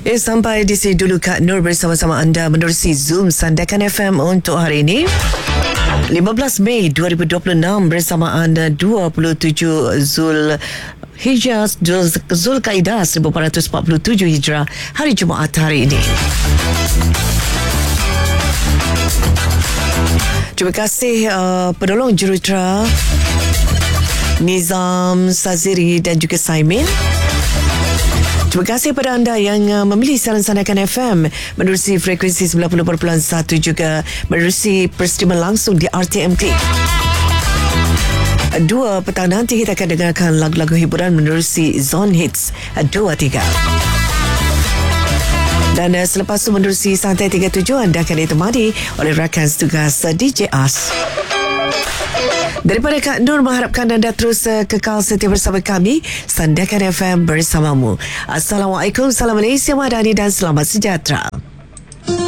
Sampai di sini dulu Kak Nur bersama-sama anda menerusi Zoom Sandakan FM untuk hari ini 15 Mei 2026 bersama anda 27 Zulkaidah 1447 Hijrah, hari Jumaat hari ini. Terima kasih penolong jurutera Nizam, Saziri dan juga Saimin. Terima kasih kepada anda yang memilih saran Sandakan FM menerusi frekuensi 90.1 juga menerusi perstreaman langsung di RTM Klik. 2 petang nanti kita akan dengarkan lagu-lagu hiburan menerusi Zone Hits 2-3. Dan selepas itu menerusi Santai 37 anda akan ditemani oleh rakan tugas DJ As. Daripada Kak Nur mengharapkan anda terus kekal setia bersama kami Sandakan FM bersamamu. Assalamualaikum, salam Malaysia Madani dan selamat sejahtera.